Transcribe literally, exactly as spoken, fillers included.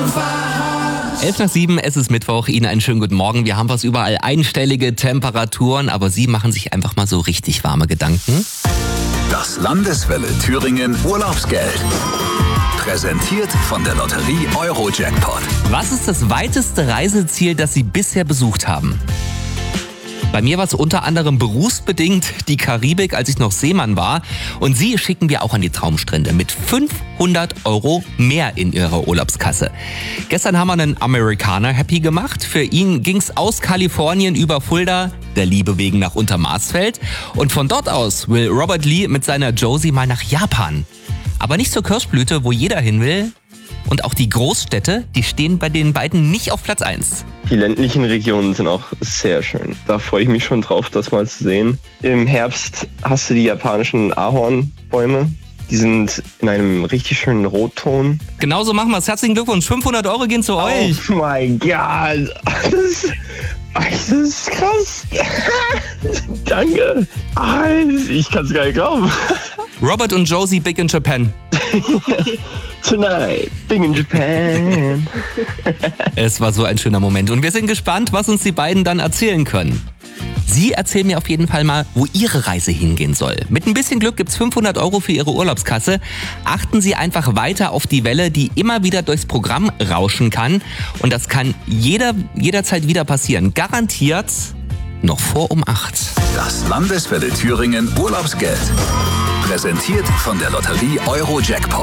elf nach sieben, es ist Mittwoch. Ihnen einen schönen guten Morgen. Wir haben fast überall einstellige Temperaturen, aber Sie machen sich einfach mal so richtig warme Gedanken. Das Landeswelle Thüringen Urlaubsgeld. Präsentiert von der Lotterie Euro-Jackpot. Was ist das weiteste Reiseziel, das Sie bisher besucht haben? Bei mir war es unter anderem berufsbedingt die Karibik, als ich noch Seemann war. Und Sie schicken wir auch an die Traumstrände mit fünfhundert Euro mehr in Ihrer Urlaubskasse. Gestern haben wir einen Amerikaner happy gemacht. Für ihn ging's aus Kalifornien über Fulda, der Liebe wegen, nach Untermarsfeld. Und von dort aus will Robert Lee mit seiner Josie mal nach Japan. Aber nicht zur Kirschblüte, wo jeder hin will. Und auch die Großstädte, die stehen bei den beiden nicht auf Platz eins. Die ländlichen Regionen sind auch sehr schön. Da freue ich mich schon drauf, das mal zu sehen. Im Herbst hast du die japanischen Ahornbäume. Die sind in einem richtig schönen Rotton. Genauso machen wir es. Herzlichen Glückwunsch. fünfhundert Euro gehen zu euch. Oh mein Gott. Das, das ist krass. Danke. Ich kann es gar nicht glauben. Robert und Josie, Big in Japan. Tonight, Big in Japan. Es war so ein schöner Moment und wir sind gespannt, was uns die beiden dann erzählen können. Sie erzählen mir auf jeden Fall mal, wo Ihre Reise hingehen soll. Mit ein bisschen Glück gibt's fünfhundert Euro für Ihre Urlaubskasse. Achten Sie einfach weiter auf die Welle, die immer wieder durchs Programm rauschen kann. Und das kann jeder, jederzeit wieder passieren. Garantiert noch vor um acht. Das Landeswelle Thüringen Urlaubsgeld. Präsentiert von der Lotterie Euro-Jackpot.